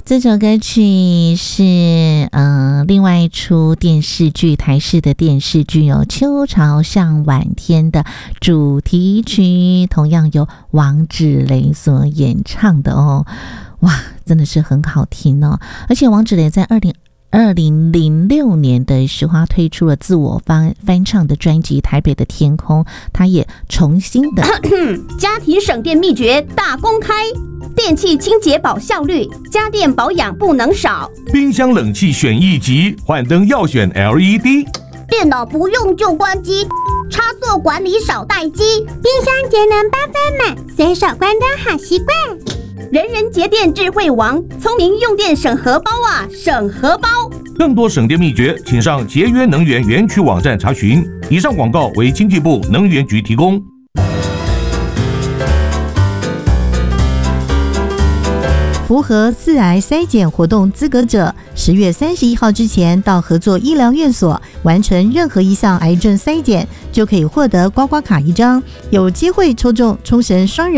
这首歌曲是另外一出电视剧，台视的电视剧有《秋潮向晚天》的主题曲，同样由王芷蕾所演唱的哦。哇，真的是很好听哦！而且王芷蕾在2006年的时候，他推出了自我翻唱的专辑《台北的天空》，他也重新的家庭省电秘诀大公开。电器清洁保效率，家电保养不能少。 冰箱冷气选一级，换灯要选 LED。 电脑不用就关机，插座管理少待机。冰箱节能8分满，随手关灯好习惯。 人人节电智慧王，聪明用电省荷包啊，省荷包。 更多省电秘诀，请上节约能源园区网站查询。以上广告为经济部能源局提供。 符合四癌筛检活动资格者，10月31号之前到合作医疗院所完成任何一项癌症筛检，就可以获得刮刮卡1张，有机会抽中冲绳双人